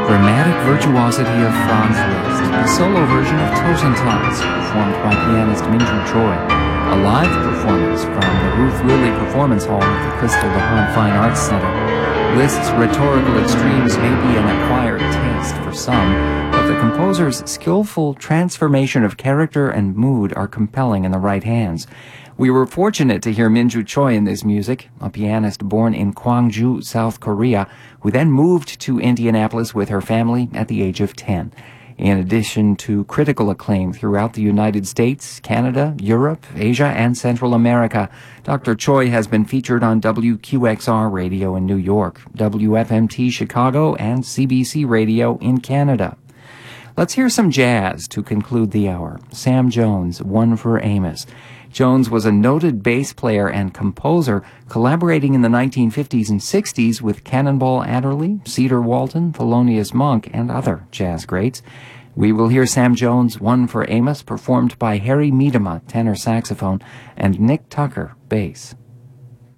Dramatic virtuosity of Franz Liszt, the solo version of Totentanz, performed by pianist Minju Choi, a live performance from the Ruth Lilly Performance Hall of the Crystal Lahan Fine Arts Center. Liszt's rhetorical extremes may be an acquired taste for some, but the composer's skillful transformation of character and mood are compelling in the right hands. We were fortunate to hear Minju Choi in this music, a pianist born in Gwangju, South Korea, who then moved to Indianapolis with her family at the age of 10. In addition to critical acclaim throughout the United States, Canada, Europe, Asia, and Central America, Dr. Choi has been featured on WQXR Radio in New York, WFMT Chicago, and CBC Radio in Canada. Let's hear some jazz to conclude the hour. Sam Jones, One for Amos. Jones was a noted bass player and composer, collaborating in the 1950s and 60s with Cannonball Adderley, Cedar Walton, Thelonious Monk, and other jazz greats. We will hear Sam Jones' One for Amos, performed by Harry Miedema, tenor saxophone, and Nick Tucker, bass.